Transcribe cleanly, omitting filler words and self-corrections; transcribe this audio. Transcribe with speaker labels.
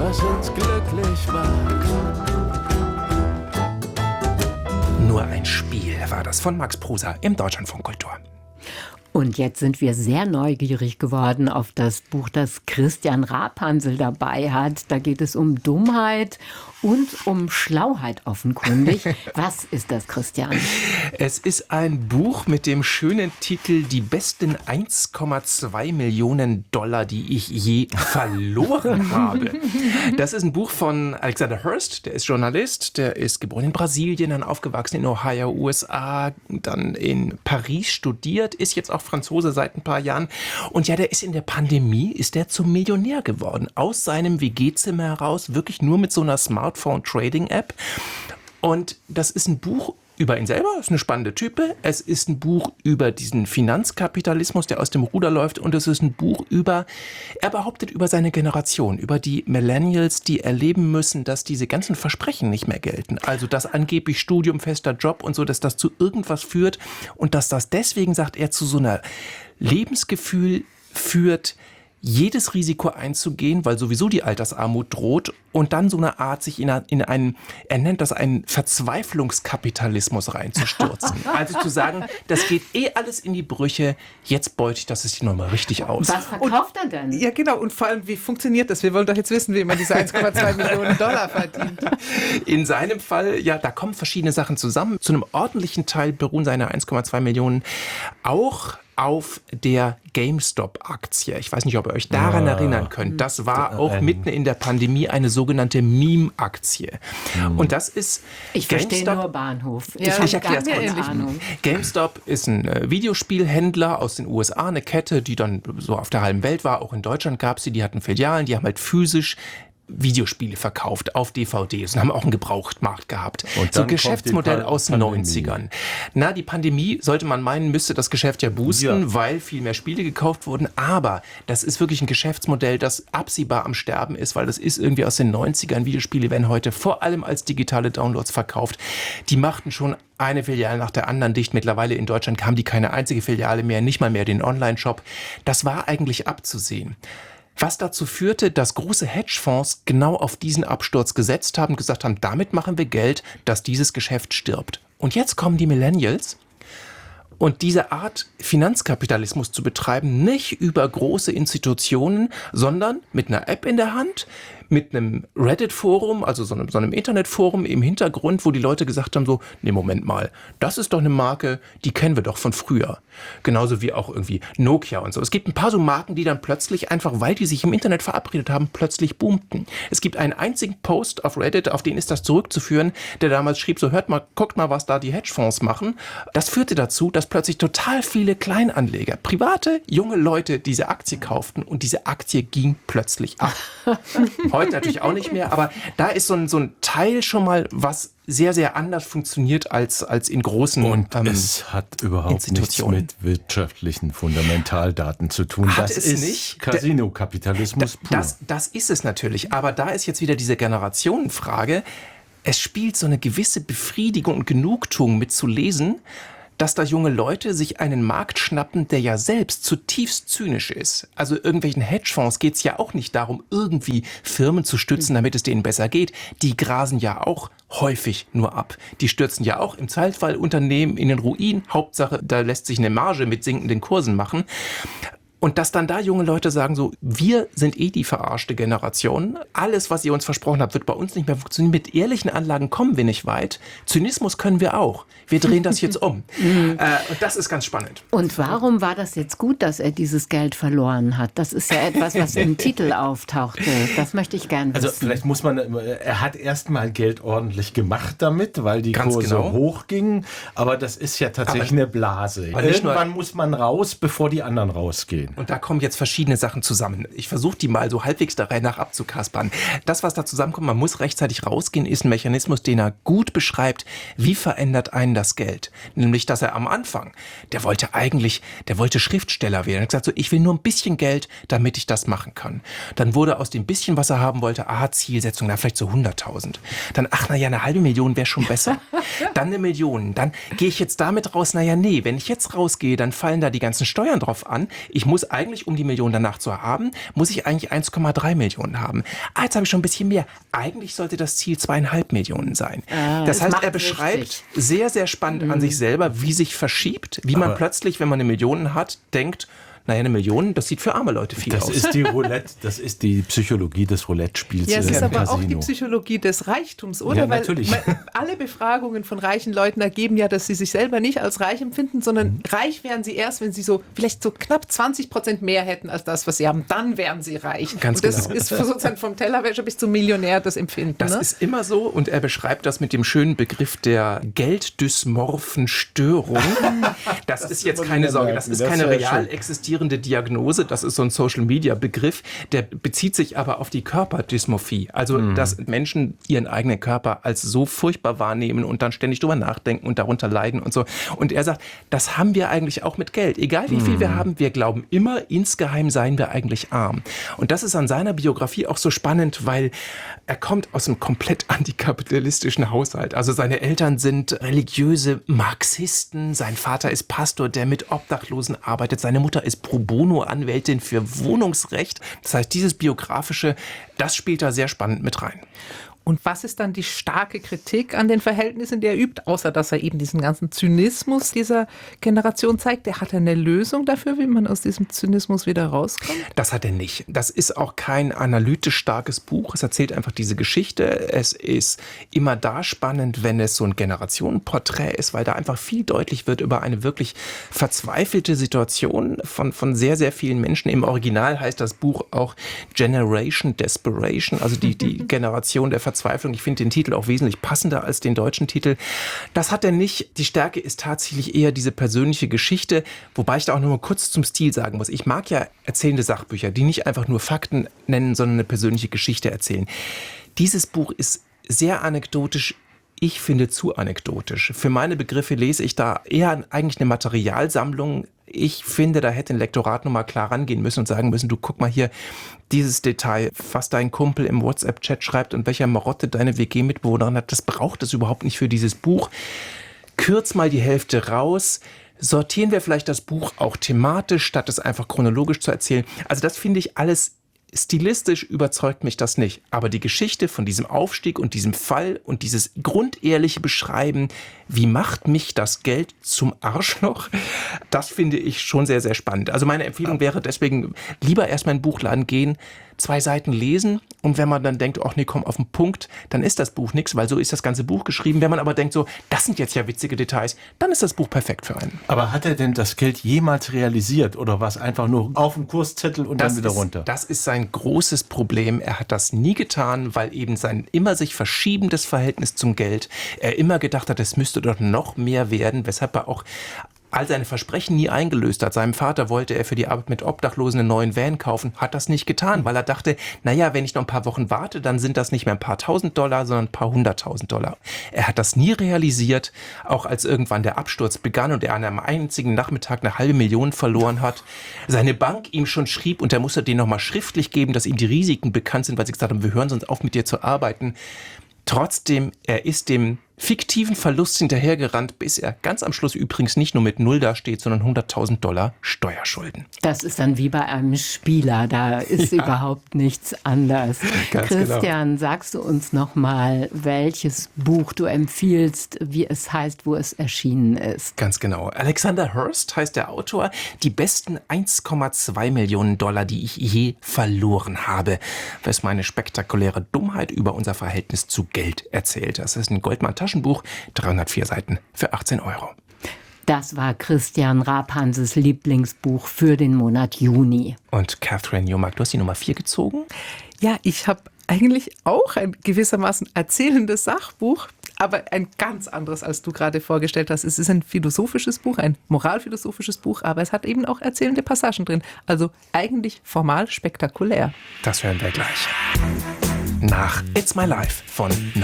Speaker 1: was uns glücklich macht.
Speaker 2: Nur ein Spiel war das von Max Prusa im Deutschlandfunk Kultur.
Speaker 3: Und jetzt sind wir sehr neugierig geworden auf das Buch, das Christian Rapansel dabei hat. Da geht es um Dummheit und um Schlauheit offenkundig. Was ist das, Christian?
Speaker 2: Es ist ein Buch mit dem schönen Titel Die besten 1,2 Millionen $, die ich je verloren habe. Das ist ein Buch von Alexander Hurst, der ist Journalist, der ist geboren in Brasilien, dann aufgewachsen in Ohio, USA, dann in Paris studiert, ist jetzt auch Franzose seit ein paar Jahren. Und ja, der ist in der Pandemie, ist der zum Millionär geworden. Aus seinem WG-Zimmer heraus, wirklich nur mit so einer Smartphone-Trading-App. Und das ist ein Buch über ihn selber, ist eine spannende Type. Es ist ein Buch über diesen Finanzkapitalismus, der aus dem Ruder läuft. Und es ist ein Buch er behauptet über seine Generation, über die Millennials, die erleben müssen, dass diese ganzen Versprechen nicht mehr gelten. Also, dass angeblich Studium, fester Job und so, dass das zu irgendwas führt. Und dass das deswegen, sagt er, zu so einer Lebensgefühl führt, jedes Risiko einzugehen, weil sowieso die Altersarmut droht und dann so eine Art, sich in einen, er nennt das einen Verzweiflungskapitalismus reinzustürzen. Also zu sagen, das geht alles in die Brüche, jetzt beute ich das jetzt nochmal richtig aus.
Speaker 3: Was verkauft er denn?
Speaker 4: Ja, genau. Und vor allem, wie funktioniert das? Wir wollen doch jetzt wissen, wie man diese 1,2 Millionen $ verdient.
Speaker 2: In seinem Fall, ja, da kommen verschiedene Sachen zusammen. Zu einem ordentlichen Teil beruhen seine 1,2 Millionen auch auf der GameStop-Aktie. Ich weiß nicht, ob ihr euch daran erinnern könnt. Das war auch mitten in der Pandemie eine sogenannte Meme-Aktie. Und das ist
Speaker 3: Ich verstehe nur Bahnhof.
Speaker 2: Ich erkläre es kurz. GameStop ist ein Videospielhändler aus den USA, eine Kette, die dann so auf der halben Welt war. Auch in Deutschland gab es die hatten Filialen, die haben halt physisch Videospiele verkauft auf DVDs und haben auch einen Gebrauchtmarkt gehabt. So ein Geschäftsmodell aus den 90ern. Na, die Pandemie, sollte man meinen, müsste das Geschäft ja boosten, weil viel mehr Spiele gekauft wurden. Aber das ist wirklich ein Geschäftsmodell, das absehbar am Sterben ist, weil das ist irgendwie aus den 90ern. Videospiele werden heute vor allem als digitale Downloads verkauft. Die machten schon eine Filiale nach der anderen dicht. Mittlerweile in Deutschland haben die keine einzige Filiale mehr, nicht mal mehr den Online-Shop. Das war eigentlich abzusehen. Was dazu führte, dass große Hedgefonds genau auf diesen Absturz gesetzt haben, gesagt haben, damit machen wir Geld, dass dieses Geschäft stirbt. Und jetzt kommen die Millennials und diese Art Finanzkapitalismus zu betreiben, nicht über große Institutionen, sondern mit einer App in der Hand, mit einem Reddit-Forum, also so einem Internetforum im Hintergrund, wo die Leute gesagt haben so, nee, Moment mal, das ist doch eine Marke, die kennen wir doch von früher. Genauso wie auch irgendwie Nokia und so. Es gibt ein paar so Marken, die dann plötzlich einfach, weil die sich im Internet verabredet haben, plötzlich boomten. Es gibt einen einzigen Post auf Reddit, auf den ist das zurückzuführen, der damals schrieb so, hört mal, guckt mal, was da die Hedgefonds machen. Das führte dazu, dass plötzlich total viele Kleinanleger, private, junge Leute diese Aktie kauften und diese Aktie ging plötzlich ab. Heute natürlich auch nicht mehr, aber da ist so ein Teil schon mal, was sehr, sehr anders funktioniert als in großen
Speaker 1: Und es hat überhaupt nichts mit wirtschaftlichen Fundamentaldaten zu tun.
Speaker 2: Das ist
Speaker 1: nicht Casino-Kapitalismus pur.
Speaker 2: Das ist es natürlich, aber da ist jetzt wieder diese Generationenfrage. Es spielt so eine gewisse Befriedigung und Genugtuung mit zu lesen, dass da junge Leute sich einen Markt schnappen, der ja selbst zutiefst zynisch ist. Also irgendwelchen Hedgefonds geht es ja auch nicht darum, irgendwie Firmen zu stützen, damit es denen besser geht. Die grasen ja auch häufig nur ab. Die stürzen ja auch im Zweifelsfall Unternehmen in den Ruin. Hauptsache, da lässt sich eine Marge mit sinkenden Kursen machen. Und dass dann da junge Leute sagen so, wir sind die verarschte Generation. Alles, was ihr uns versprochen habt, wird bei uns nicht mehr funktionieren. Mit ehrlichen Anlagen kommen wir nicht weit. Zynismus können wir auch. Wir drehen das jetzt um. Und das ist ganz spannend.
Speaker 3: Und warum war das jetzt gut, dass er dieses Geld verloren hat? Das ist ja etwas, was im Titel auftauchte. Das möchte ich gern wissen.
Speaker 1: Also vielleicht muss man, er hat erstmal Geld ordentlich gemacht damit, weil die
Speaker 2: Ganz
Speaker 1: Kurse
Speaker 2: genau.
Speaker 1: hochgingen. Aber das ist ja tatsächlich eine Blase. Irgendwann muss man raus, bevor die anderen rausgehen.
Speaker 2: Und da kommen jetzt verschiedene Sachen zusammen. Ich versuche die mal so halbwegs der Reihe nach abzukaspern. Das, was da zusammenkommt, man muss rechtzeitig rausgehen, ist ein Mechanismus, den er gut beschreibt. Wie verändert einen das Geld? Nämlich, dass er am Anfang, der wollte Schriftsteller werden. Er hat gesagt, so, ich will nur ein bisschen Geld, damit ich das machen kann. Dann wurde aus dem bisschen, was er haben wollte, Zielsetzung, vielleicht so 100.000. Dann, eine halbe Million wäre schon besser. Dann 1 Million. Dann gehe ich jetzt damit raus, nee, wenn ich jetzt rausgehe, dann fallen da die ganzen Steuern drauf an. Ich muss muss eigentlich, um die Millionen danach zu haben, muss ich eigentlich 1,3 Millionen haben. Jetzt habe ich schon ein bisschen mehr. Eigentlich sollte das Ziel 2,5 Millionen sein. Das heißt, er beschreibt sehr, sehr spannend an sich selber, wie sich verschiebt, wie man plötzlich, wenn man eine Million hat, denkt, naja, 1 Million, das sieht für arme Leute viel aus.
Speaker 1: Das ist die Psychologie des Roulette-Spiels.
Speaker 4: Ja, es ist aber auch die Psychologie des Reichtums, oder?
Speaker 1: Ja, natürlich.
Speaker 4: Weil alle Befragungen von reichen Leuten ergeben ja, dass sie sich selber nicht als reich empfinden, sondern reich wären sie erst, wenn sie vielleicht so knapp 20% mehr hätten als das, was sie haben. Dann wären sie reich.
Speaker 2: Ganz
Speaker 4: und das
Speaker 2: genau.
Speaker 4: ist sozusagen vom Tellerwäscher bis zum Millionär das Empfinden.
Speaker 2: Das ist immer so und er beschreibt das mit dem schönen Begriff der gelddysmorphen Störung. Das ist jetzt keine Sorge, das ist keine real existierende Diagnose, das ist so ein Social-Media-Begriff, der bezieht sich aber auf die Körperdysmorphie. Also, dass Menschen ihren eigenen Körper als so furchtbar wahrnehmen und dann ständig drüber nachdenken und darunter leiden und so. Und er sagt, das haben wir eigentlich auch mit Geld. Egal wie viel wir haben, wir glauben immer, insgeheim seien wir eigentlich arm. Und das ist an seiner Biografie auch so spannend, weil er kommt aus einem komplett antikapitalistischen Haushalt. Also seine Eltern sind religiöse Marxisten, sein Vater ist Pastor, der mit Obdachlosen arbeitet, seine Mutter ist Pro-Bono-Anwältin für Wohnungsrecht. Das heißt, dieses Biografische, das spielt da sehr spannend mit rein.
Speaker 4: Und was ist dann die starke Kritik an den Verhältnissen, die er übt, außer dass er eben diesen ganzen Zynismus dieser Generation zeigt? Hat er eine Lösung dafür, wie man aus diesem Zynismus wieder rauskommt?
Speaker 2: Das hat er nicht. Das ist auch kein analytisch starkes Buch. Es erzählt einfach diese Geschichte. Es ist immer da spannend, wenn es so ein Generationenporträt ist, weil da einfach viel deutlich wird über eine wirklich verzweifelte Situation von sehr, sehr vielen Menschen. Im Original heißt das Buch auch Generation Desperation, also die Generation der Verzweiflung. Ich finde den Titel auch wesentlich passender als den deutschen Titel. Das hat er nicht. Die Stärke ist tatsächlich eher diese persönliche Geschichte, wobei ich da auch nur mal kurz zum Stil sagen muss. Ich mag ja erzählende Sachbücher, die nicht einfach nur Fakten nennen, sondern eine persönliche Geschichte erzählen. Dieses Buch ist sehr anekdotisch. Ich finde zu anekdotisch. Für meine Begriffe lese ich da eher eigentlich eine Materialsammlung. Ich finde, da hätte ein Lektorat nochmal klar rangehen müssen und sagen müssen, du guck mal hier, dieses Detail, was dein Kumpel im WhatsApp-Chat schreibt und welcher Marotte deine WG-Mitbewohnerin hat, das braucht es überhaupt nicht für dieses Buch. Kürz mal die Hälfte raus. Sortieren wir vielleicht das Buch auch thematisch, statt es einfach chronologisch zu erzählen. Also das finde ich alles. Stilistisch überzeugt mich das nicht. Aber die Geschichte von diesem Aufstieg und diesem Fall und dieses grundehrliche Beschreiben, wie macht mich das Geld zum Arschloch, das finde ich schon sehr, sehr spannend. Also meine Empfehlung wäre deswegen, lieber erstmal in den Buchladen gehen, 2 Seiten lesen und wenn man dann denkt, ach nee, komm auf den Punkt, dann ist das Buch nichts, weil so ist das ganze Buch geschrieben. Wenn man aber denkt, so, das sind jetzt ja witzige Details, dann ist das Buch perfekt für einen.
Speaker 1: Aber hat er denn das Geld jemals realisiert oder was einfach nur auf dem Kurszettel und dann wieder runter?
Speaker 2: Das ist sein großes Problem. Er hat das nie getan, weil eben sein immer sich verschiebendes Verhältnis zum Geld, er immer gedacht hat, es müsste doch noch mehr werden, weshalb er auch all seine Versprechen nie eingelöst hat. Seinem Vater wollte er für die Arbeit mit Obdachlosen einen neuen Van kaufen, hat das nicht getan, weil er dachte, naja, wenn ich noch ein paar Wochen warte, dann sind das nicht mehr ein paar $1.000, sondern ein paar $100.000. Er hat das nie realisiert, auch als irgendwann der Absturz begann und er an einem einzigen Nachmittag 500.000 verloren hat. Seine Bank ihm schon schrieb und er musste denen nochmal schriftlich geben, dass ihm die Risiken bekannt sind, weil sie gesagt haben, wir hören sonst auf, mit dir zu arbeiten. Trotzdem, er ist dem fiktiven Verlust hinterhergerannt, bis er ganz am Schluss übrigens nicht nur mit 0 dasteht, sondern $100.000 Steuerschulden.
Speaker 3: Das ist dann wie bei einem Spieler, da ist überhaupt nichts anders.
Speaker 2: Ganz
Speaker 3: Christian, sagst du uns nochmal, welches Buch du empfiehlst, wie es heißt, wo es erschienen ist?
Speaker 2: Ganz genau. Alexander Hurst heißt der Autor. Die besten $1,2 Millionen, die ich je verloren habe, was meine spektakuläre Dummheit über unser Verhältnis zu Geld erzählt. Das ist ein Goldmann-Taschenbuch, 304 Seiten für 18 €.
Speaker 3: Das war Christian Raphanses Lieblingsbuch für den Monat Juni.
Speaker 2: Und Catherine Newmark, du hast die Nummer 4 gezogen?
Speaker 4: Ja, ich habe eigentlich auch ein gewissermaßen erzählendes Sachbuch, aber ein ganz anderes, als du gerade vorgestellt hast. Es ist ein philosophisches Buch, ein moralphilosophisches Buch, aber es hat eben auch erzählende Passagen drin. Also eigentlich formal spektakulär.
Speaker 2: Das hören wir gleich. Nach It's My Life von